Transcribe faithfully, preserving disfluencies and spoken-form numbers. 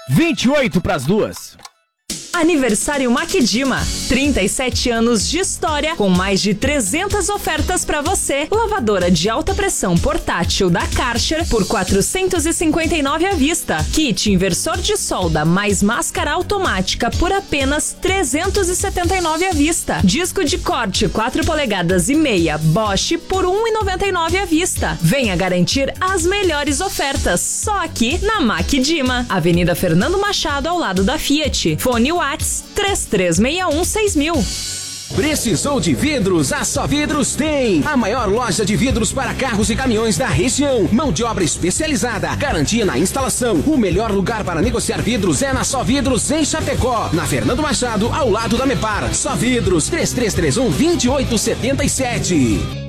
vinte e oito para as duas. Aniversário Maquidima, trinta e sete anos de história com mais de trezentas ofertas para você. Lavadora de alta pressão portátil da Karcher por quatrocentos e cinquenta e nove à vista. Kit inversor de solda mais máscara automática por apenas trezentos e setenta e nove à vista. Disco de corte quatro polegadas e meia Bosch por um real e noventa e nove à vista. Venha garantir as melhores ofertas só aqui na Maquidima, Avenida Fernando Machado ao lado da Fiat. Fone WhatsApp três três seis um seis mil. Precisou de vidros? A Só Vidros tem! A maior loja de vidros para carros e caminhões da região. Mão de obra especializada, garantia na instalação. O melhor lugar para negociar vidros é na Só Vidros em Chapecó, na Fernando Machado, ao lado da Mepar. Só Vidros, três três três um, dois oito sete sete.